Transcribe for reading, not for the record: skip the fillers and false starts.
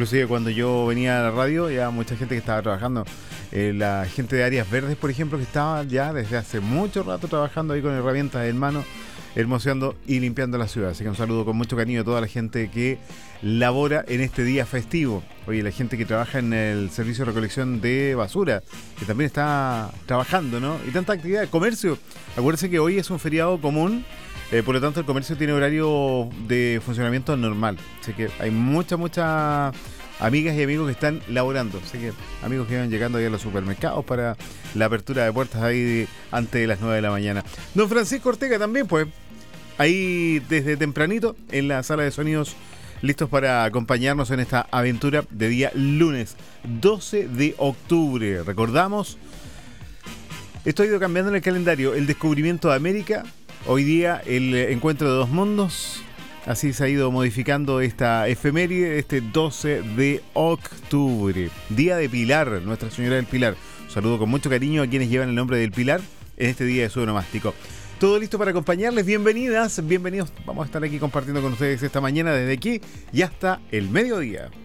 Inclusive cuando yo venía a la radio, ya mucha gente que estaba trabajando. La gente de Áreas Verdes, por ejemplo, que estaba ya desde hace mucho rato trabajando ahí con herramientas en mano, hermoseando y limpiando la ciudad. Así que un saludo con mucho cariño a toda la gente que labora en este día festivo. Oye, la gente que trabaja en el servicio de recolección de basura, que también está trabajando, ¿no? Y tanta actividad de comercio. Acuérdense que hoy es un feriado común, por lo tanto el comercio tiene horario de funcionamiento normal. Así que hay muchas amigas y amigos que están laborando. Así que amigos que van llegando ahí a los supermercados para la apertura de puertas ahí antes de las 9 de la mañana. Don Francisco Ortega también, pues, ahí desde tempranito en la sala de sonidos, listos para acompañarnos en esta aventura de día lunes 12 de octubre. Recordamos, esto ha ido cambiando en el calendario, el descubrimiento de América, hoy día el encuentro de dos mundos. Así se ha ido modificando esta efeméride, este 12 de octubre. Día de Pilar, Nuestra Señora del Pilar. Un saludo con mucho cariño a quienes llevan el nombre del Pilar en este día de su onomástico. Todo listo para acompañarles. Bienvenidas, bienvenidos. Vamos a estar aquí compartiendo con ustedes esta mañana desde aquí y hasta el mediodía.